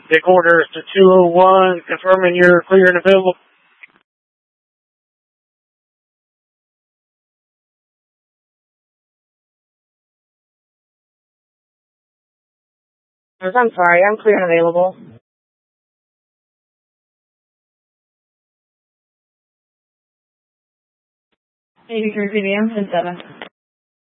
Big orders to 201, confirming you're clear and available. I'm sorry, I'm clear and available. 83 PBM and 7.